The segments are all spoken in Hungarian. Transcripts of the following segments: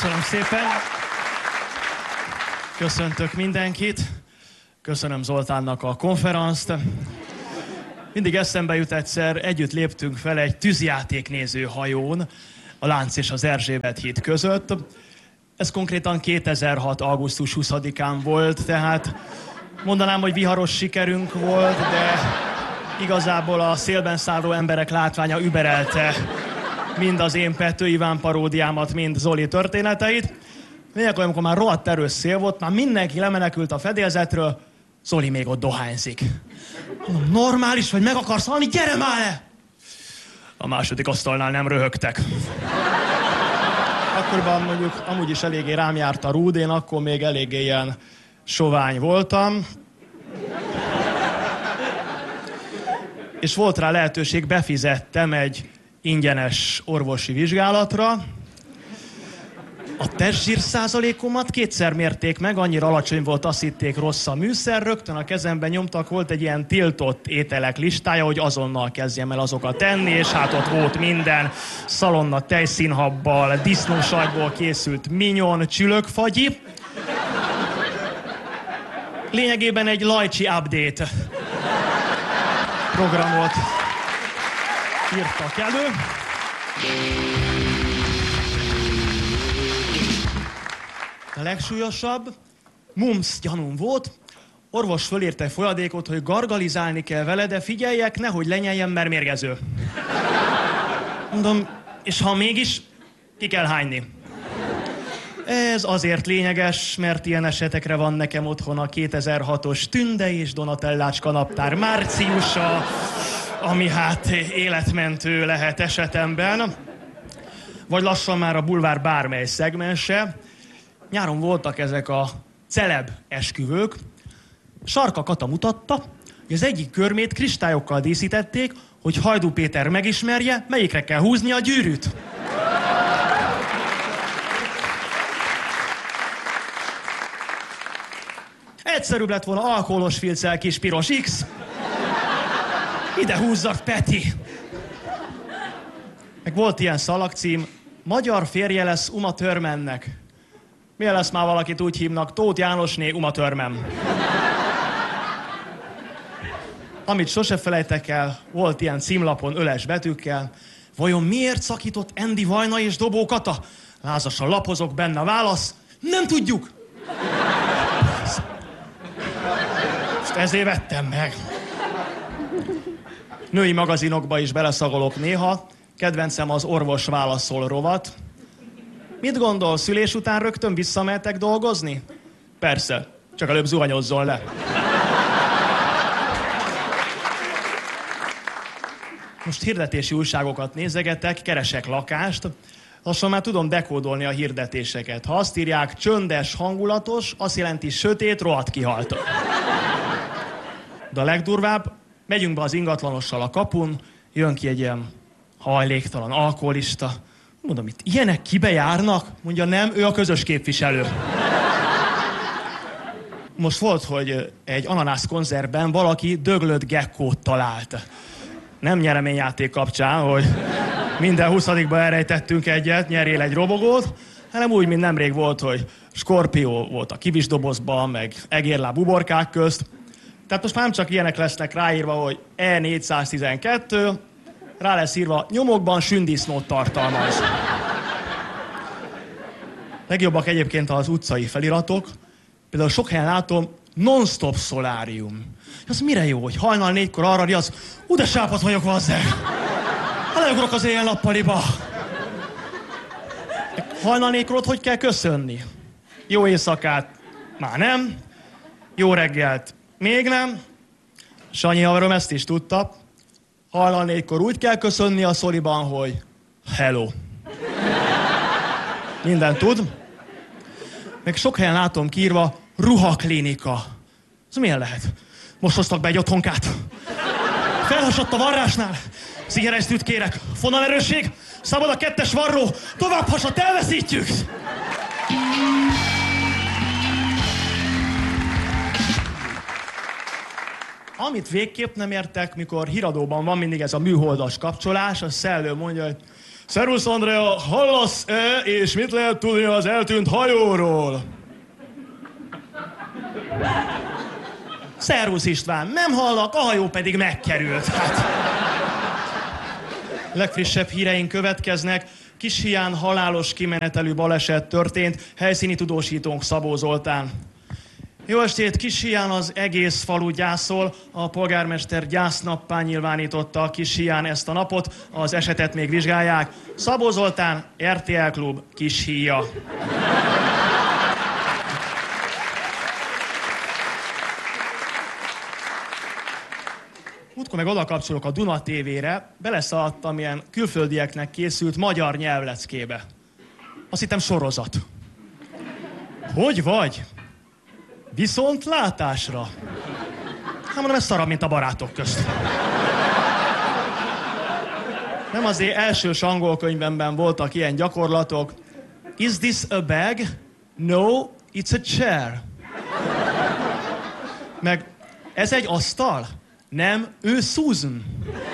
Köszönöm szépen. Köszöntök mindenkit. Köszönöm Zoltánnak a konferenzt. Mindig eszembe jut egyszer, együtt léptünk fel egy tűzjátéknéző hajón a Lánc és az Erzsébet híd között. Ez konkrétan 2006. augusztus 20-án volt, tehát mondanám, hogy viharos sikerünk volt, de igazából a szélben szálló emberek látványa überelte mind az én Pető Iván paródiámat, mind Zoli történeteit. Lényeg, amikor már rohadt erős szél volt, már mindenki lemenekült a fedélzetről, Zoli még ott dohányzik. Mondom, normális vagy, meg akarsz halni? Gyere már le! A második asztalnál nem röhögtek. Akkoriban mondjuk amúgy is eléggé rám járt a rúd, én akkor még eléggé ilyen sovány voltam. És volt rá lehetőség, befizettem egy ingyenes orvosi vizsgálatra. A testzsír százalékomat kétszer mérték meg, annyira alacsony volt, azt hitték rossz a műszer. Rögtön a kezemben nyomtak, volt egy ilyen tiltott ételek listája, hogy azonnal kezdjem el azokat enni, és hát ott volt minden. Szalonna tejszínhabbal, disznósajtból készült mignon, csülökfagyi. Lényegében egy lajcsi update programot írtak elő. A legsúlyosabb, mumps gyanúm volt, orvos fölírt egy folyadékot, hogy gargalizálni kell vele, de figyeljek, nehogy lenyeljem, mert mérgező. Mondom, és ha mégis, ki kell hányni. Ez azért lényeges, mert ilyen esetekre van nekem otthon a 2006-os Tünde és Donatellácska naptár márciusa, ami hát életmentő lehet esetemben, vagy lassan már a bulvár bármely szegmense. Nyáron voltak ezek a celeb esküvők. Sarka Kata mutatta, hogy az egyik körmét kristályokkal díszítették, hogy Hajdú Péter megismerje, melyikre kell húzni a gyűrűt. Egyszerűbb lett volna alkoholos filccel kis piros X. Ide húzzak, Peti! Meg volt ilyen szalagcím, magyar férje lesz Uma Thurmannek. Milyen lesz már valakit úgy hívnak, Tóth Jánosné Uma Thurman. Amit sose felejtek el, volt ilyen címlapon öles betűkkel. Vajon miért szakított Andy Vajna és Dobó Kata? Lázasan lapozok benne, a válasz. Nem tudjuk! Most ezért vettem meg. Női magazinokba is beleszagolok néha. Kedvencem az Orvos válaszol rovat. Mit gondol, szülés után rögtön visszamehetek dolgozni? Persze, csak előbb zuhanyozzon le. Most hirdetési újságokat nézegetek, keresek lakást. Lassan már tudom dekódolni a hirdetéseket. Ha azt írják, csöndes, hangulatos, azt jelenti sötét, rohadt kihalt. De a legdurvább, megyünk be az ingatlanossal a kapun, jön ki egy ilyen hajléktalan alkoholista. Mondom, itt ilyenek kibe járnak? Mondja, nem, ő a közös képviselő. Most volt, hogy egy ananász konzervben valaki döglött gekkót talált. Nem nyereményjáték kapcsán, hogy minden 20-ba elrejtettünk egyet, nyerjél egy robogót, hanem úgy, mint nemrég volt, hogy skorpió volt a kivisdobozban, meg egérláb uborkák közt. Tehát most már nem csak ilyenek lesznek ráírva, hogy E412, rá lesz írva, nyomokban sündisznót tartalmaz. Legjobbak egyébként az utcai feliratok. Például sok helyen látom, non-stop szolárium. Az mire jó, hogy hajnal 4-kor arra riadsz, de sápat vagyok, vazzeg. Eleugrok az éjjel-nappaliba. Hajnal 4-kor hogy kell köszönni? Jó éjszakát már nem, jó reggelt még nem. Sanyi haverom ezt is tudta. Hajnal 4-kor úgy kell köszönni a szoliban, hogy hello. Minden tud. Meg sok helyen látom kiírva, ruhaklinika. Ez milyen lehet? Most hoztak be egy otthonkát. Felhasadt a varrásnál. Szigeresztűt kérek. Fonalerősség. Szabad a 2-es varró. Tovább hasadt, elveszítjük. Amit végképp nem értek, mikor híradóban van mindig ez a műholdas kapcsolás, a Szellő mondja, hogy Szervusz, Andrea, hallasz-e, és mit lehet tudni az eltűnt hajóról? Szervusz, István, nem hallak, a hajó pedig megkerült. Hát. Legfrissebb híreink következnek. Kishián halálos kimenetelű baleset történt, helyszíni tudósítónk Szabó Zoltán. Jó estét! Kishián az egész falu gyászol, a polgármester gyásznappá nyilvánította Kishián ezt a napot, az esetet még vizsgálják. Szabó Zoltán, RTL Klub, Kishia. Múltkor meg oda kapcsolok a Duna TV-re, beleszaladtam ilyen külföldieknek készült magyar nyelvleckébe. Azt hittem sorozat. Hogy vagy? Viszont látásra. Hát mondom, ez szarabb, mint a barátok közt. Nem azért elsős angol könyvemben voltak ilyen gyakorlatok. Is this a bag? No, it's a chair. Meg ez egy asztal? Nem, ő Susan.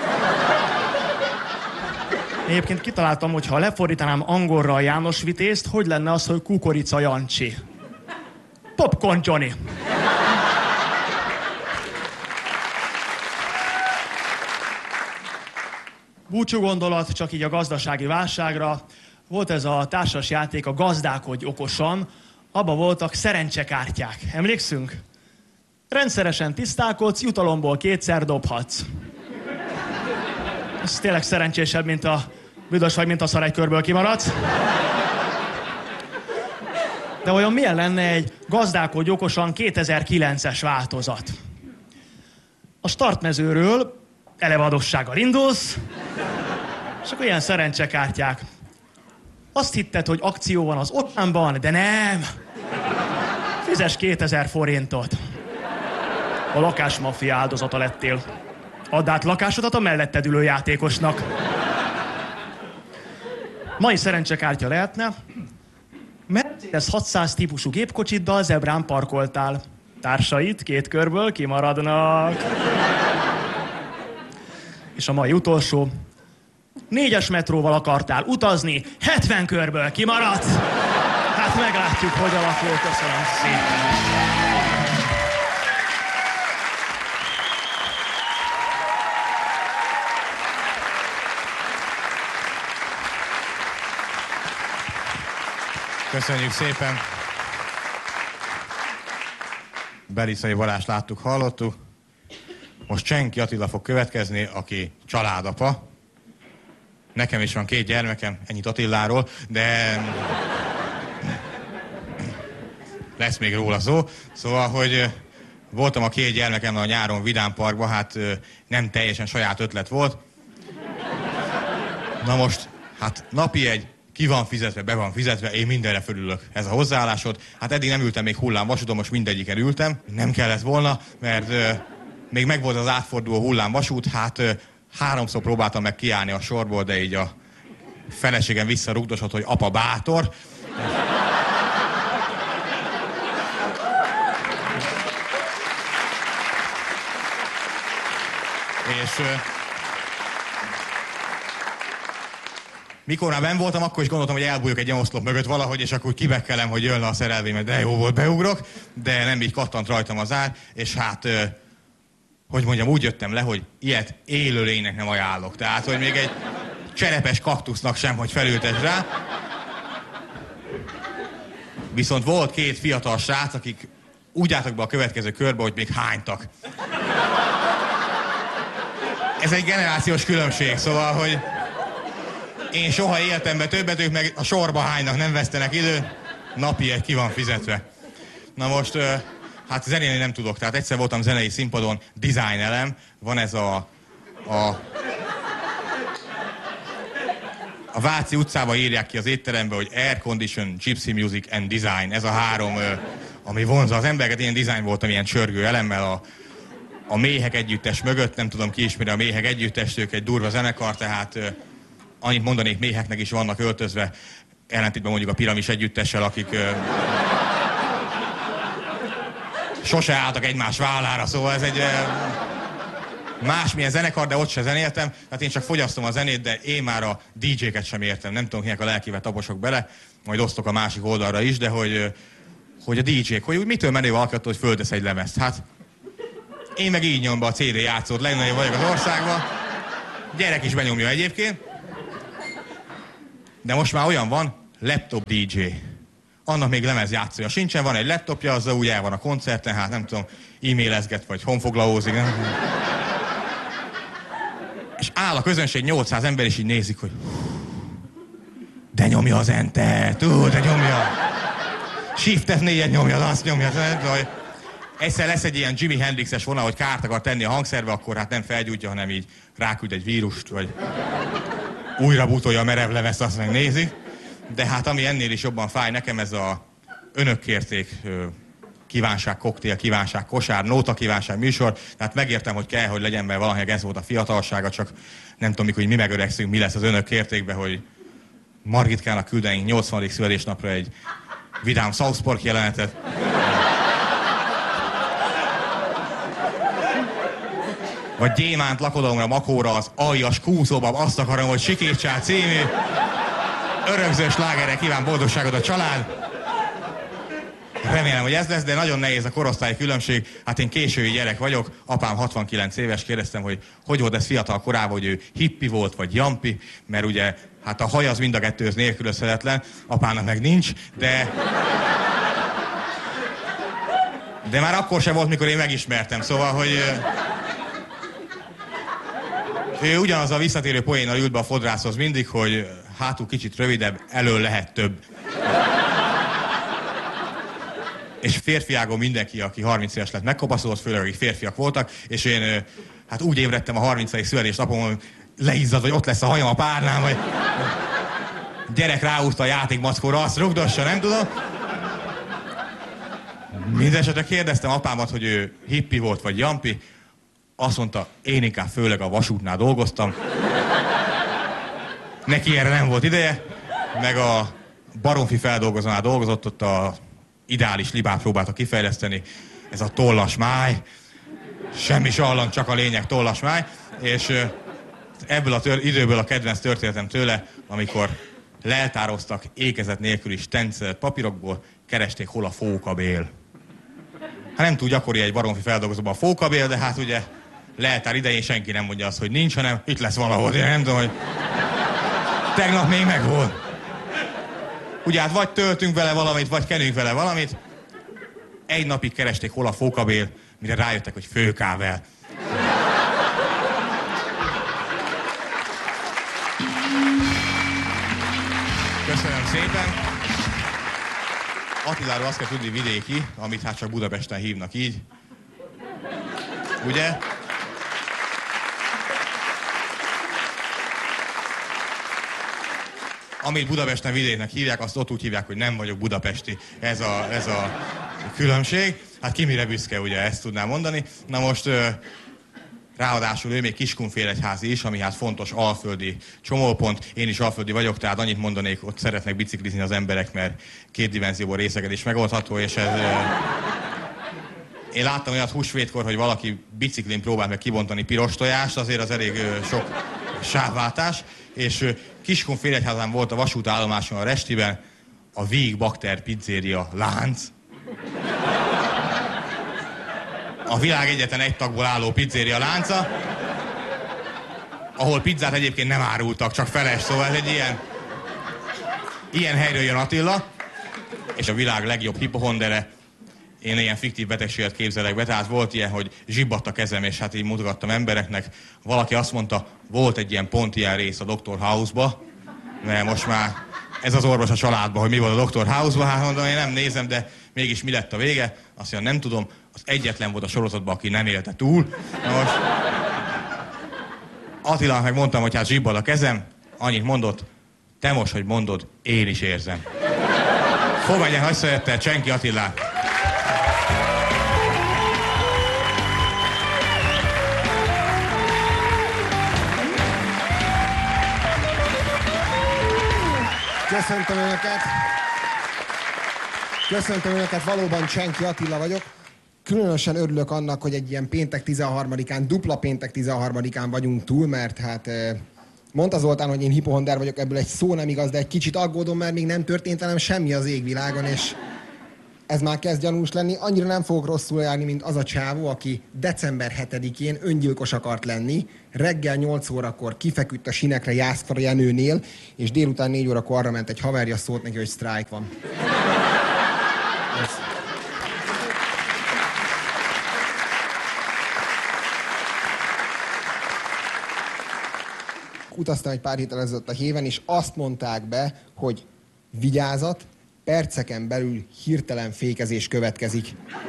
Egyébként kitaláltam, hogy ha lefordítanám angolra a János Vitézt, hogy lenne az, hogy Kukorica Jancsi. Popcorn Johnny. Búcsú gondolat csak így a gazdasági válságra. Volt ez a társas játék, a Gazdálkodj okosan. Abba voltak szerencsekártyák. Emlékszünk? Rendszeresen tisztálkodsz, jutalomból 2-szer dobhatsz. Ez tényleg szerencsésebb, mint a büdös vagy, mint a szar, egy körből kimaradsz. De olyan milyen lenne egy Gazdálkodj okosan 2009-es változat? A startmezőről eleve adóssággal indulsz, és akkor ilyen szerencsekártyák. Azt hitted, hogy akció van az Ottánban, de nem. Fizes 2000 forintot. A lakásmafia áldozata lettél. Add át lakásodat a melletted ülő játékosnak. Mai szerencsekártya lehetne. Mercedes 600 típusú gépkocsiddal zebrán parkoltál. Társait 2 körből kimaradnak. És a mai utolsó. 4-es metróval akartál utazni, 70 körből kimaradsz. Hát meglátjuk, hogy alakul. Köszönöm szépen. Köszönjük szépen. Belicai Balást láttuk, hallottuk. Most Csenki Attila fog következni, aki családapa. Nekem is van 2 gyermekem, ennyit Attiláról, de lesz még róla szó. Szóval, hogy voltam a 2 gyermekemmel a nyáron Vidám Parkban, hát nem teljesen saját ötlet volt. Na most, hát napi egy ki van fizetve, be van fizetve, én mindenre fölülök. Ez a hozzáállásod. Hát eddig nem ültem még hullámvasúton, most mindegyiken ültem. Nem kellett volna, mert még megvolt az átforduló hullámvasút, hát 3-szor próbáltam meg kiállni a sorból, de így a feleségem visszarugdosott, hogy apa bátor. És mikor már benn voltam, akkor is gondoltam, hogy elbújok egy oszlop mögött valahogy, és akkor kibekkelem, hogy jönne a szerelvémet, de jó volt, beugrok, de nem így kattant rajtam az ár, és hát, hogy mondjam, úgy jöttem le, hogy ilyet élőlénynek nem ajánlok. Tehát, hogy még egy cserepes kaktusznak sem, hogy felültes rá. Viszont volt 2 fiatal srác, akik úgy álltak be a következő körbe, hogy még hánytak. Ez egy generációs különbség, szóval, hogy én soha életemben többet, ők meg a sorba hánynak, nem vesztenek időt, napi egy ki van fizetve. Na most, hát zenélni nem tudok, tehát egyszer voltam zenei színpadon, design elem, van ez a Váci utcába írják ki az étterembe, hogy Air Condition, Gypsy Music and Design, ez a 3, ami vonza az embereket. Én design voltam ilyen csörgő elemmel a Méhek együttes mögött, nem tudom ki ismeri a Méhek együttest, ők egy durva zenekar, tehát annyit mondanék, méheknek is vannak öltözve, ellentétben mondjuk a Piramis együttessel, akik sose álltak egymás vállára, szóval ez egy másmilyen zenekar, de ott se zenéltem. Hát én csak fogyasztom a zenét, de én már a DJ-ket sem értem. Nem tudom, kinek a lelkébe taposok bele, majd osztok a másik oldalra is, de hogy a DJ-k, hogy mitől menő valaki attól, hogy földesz egy lemezt. Hát én meg így nyom be a CD játszót, legnagyobb vagyok az országban. Gyerek is benyomja egyébként. De most már olyan van, laptop DJ. Annak még lemezjátszója sincsen, van egy laptopja, azzal úgy el van a koncerten, hát nem tudom, e-mailezget, vagy honfoglalózik. És áll a közönség 800 ember, és így nézik, hogy de nyomja az enter, de nyomja. Shift F4-et nyomja, azt nyomja. Egyszer lesz egy ilyen Jimi Hendrixes vonal, hogy kárt akar tenni a hangszerbe, akkor hát nem felgyújtja, hanem így ráküld egy vírust, vagy újra butolja a merev lemezt, azt megnézik. De hát ami ennél is jobban fáj nekem, ez a önök kérték kívánság koktél, kívánság kosár, nóta kívánság műsor. Tehát megértem, hogy kell, hogy legyen, mert valahogy ez volt a fiatalsága, csak nem tudom, mikor mi megöregszünk, mi lesz az önök kértékben, hogy Margitkának küldenénk 80. születésnapra egy vidám South Park jelenetet. Vagy Gyémánt lakodalomra, Makóra, az aljas kúszóban, azt akarom, hogy Sikítsál című örökző slágerre kíván boldogságot a család. Remélem, hogy ez lesz, de nagyon nehéz a korosztályi különbség. Hát én késői gyerek vagyok, apám 69 éves, kérdeztem, hogy volt ez fiatal korában, hogy ő hippi volt, vagy jampi, mert ugye, hát a haj az mind a kettőhöz nélkülözhetetlen, apának meg nincs, de már akkor sem volt, mikor én megismertem, szóval, hogy ő ugyanaz a visszatérő poénnal ült be a fodrászhoz mindig, hogy hátul kicsit rövidebb, elől lehet több. És férfiágon mindenki, aki 30 éves lett, megkopaszodott, főleg akik férfiak voltak, és én hát úgy ébredtem a 30. születésnapon, hogy leizzad, hogy ott lesz a hajam a párnám, vagy gyerek ráúzta a játékmackóra, azt rugdossa, nem tudom. Mindenesetre kérdeztem apámat, hogy ő hippi volt, vagy jampi. Azt mondta, én inkább főleg a vasútnál dolgoztam. Neki erre nem volt ideje, meg a Baromfi feldolgozónál dolgozott, ott a ideális libát próbálta kifejleszteni. Ez a tollas máj. Semmi sallang, csak a lényeg tollas máj. És ebből az időből a kedvenc történetem tőle, amikor leltároztak ékezet nélkül is stencelt papírokból, keresték, hol a fókabél. Hát nem túl gyakori egy Baromfi feldolgozóban a fókabél, de hát ugye leltár idején senki nem mondja azt, hogy nincs, hanem itt lesz valahol. Én nem tudom, hogy tegnap még megvolt. Ugye hát vagy töltünk vele valamit, vagy kenünk vele valamit. Egy napig keresték, hol a fókabél, mire rájöttek, hogy főkável. Köszönöm szépen. Attiláról azt kell tudni, vidéki, amit hát csak Budapesten hívnak így. Ugye? Amit Budapesten vidéknek hívják, azt ott úgy hívják, hogy nem vagyok budapesti. Ez a különbség. Hát ki mire büszke, ugye, ezt tudnám mondani. Na most ráadásul ő még Kiskunfélegyházi is, ami hát fontos alföldi csomópont. Én is alföldi vagyok, tehát annyit mondanék, ott szeretnek biciklizni az emberek, mert két dimenzióból részegedés megoldható, és ez... Én láttam olyat húsvétkor, hogy valaki biciklin próbált meg kibontani piros tojást, azért az elég sok sávváltás, és Kiskunfélegyházán volt a vasútállomáson a Restiben a Víg Bakter pizzéria lánc. A világ egyetlen egy tagból álló pizzéria lánca, ahol pizzát egyébként nem árultak, csak feles, szóval ez egy ilyen helyről jön Attila, és a világ legjobb hipohondere. Én ilyen fiktív betegséget képzelek be, tehát volt ilyen, hogy zsibbadt a kezem, és hát így mutogattam embereknek. Valaki azt mondta, volt egy ilyen pont ilyen rész a Dr. House-ba, mert most már ez az orvos a családban, hogy mi volt a Dr. House-ba, hát mondom, én nem nézem, de mégis mi lett a vége, azt mondja, nem tudom, az egyetlen volt a sorozatban, aki nem élte túl. Na most Attilának meg mondtam, hogy hát zsibbad a kezem, annyit mondott, te most, hogy mondod, én is érzem. Fogadjál nagy szeretettel Csenki Attilát! Köszöntöm Önöket! Köszöntöm Önöket, valóban Csenki Attila vagyok. Különösen örülök annak, hogy egy ilyen péntek 13-án, dupla péntek 13-án vagyunk túl, mert hát mondta Zoltán, hogy én hipohonder vagyok, ebből egy szó nem igaz, de egy kicsit aggódom, mert még nem történt velem semmi az égvilágon, és ez már kezd gyanús lenni. Annyira nem fogok rosszul járni, mint az a csávó, aki december 7-én öngyilkos akart lenni, reggel 8 órakor kifeküdt a sinekre Jászfara Jenőnél, és délután 4 órakor arra ment egy haverja, szólt neki, hogy sztrájk van. Utaztam egy pár héttel ezelőtt a Héven, és azt mondták be, hogy vigyázat, perceken belül hirtelen fékezés következik.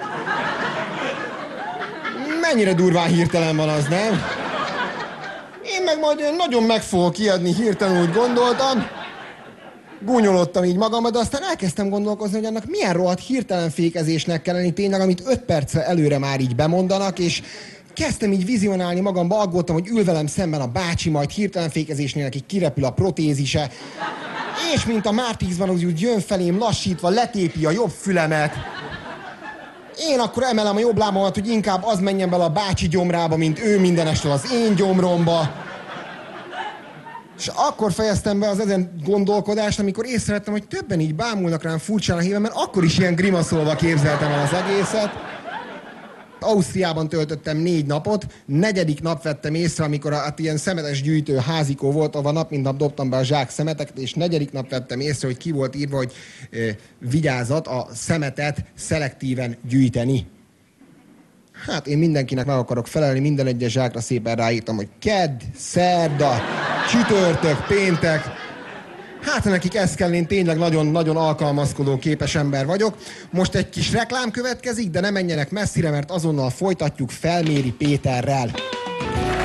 Mennyire durván hirtelen van az, nem? Én meg majd nagyon meg fogok ijedni, hirtelen úgy gondoltam. Gúnyolodtam így magamba, de aztán elkezdtem gondolkozni, hogy annak milyen rohadt hirtelen fékezésnek kell lenni tényleg, amit 5 percre előre már így bemondanak, és kezdtem így vizionálni magamba, aggódtam, hogy ül velem szemben a bácsi, majd hirtelen fékezésnél neki kirepül a protézise, és mint a Matrixban úgy jön felém lassítva, letépi a jobb fülemet. Én akkor emelem a jobb lábamat, hogy inkább az menjen bele a bácsi gyomrába, mint ő mindenestől az én gyomromba. És akkor fejeztem be az ezen gondolkodást, amikor észrevettem, hogy többen így bámulnak rám furcsán a Héven, mert akkor is ilyen grimaszolva képzeltem el az egészet. Ausztriában töltöttem 4 napot, 4. nap vettem észre, amikor ilyen szemetes gyűjtő házikó volt, ahol nap mint nap dobtam be a zsák szemeteket, és 4. nap vettem észre, hogy ki volt írva, hogy vigyázat, a szemetet szelektíven gyűjteni. Hát én mindenkinek meg akarok felelni, minden egyes zsákra szépen ráírtam, hogy kedd, szerda, csütörtök, péntek. Hát, ha nekik ez kell, én tényleg nagyon-nagyon alkalmazkodó képes ember vagyok. Most egy kis reklám következik, de ne menjenek messzire, mert azonnal folytatjuk Felméri Péterrel.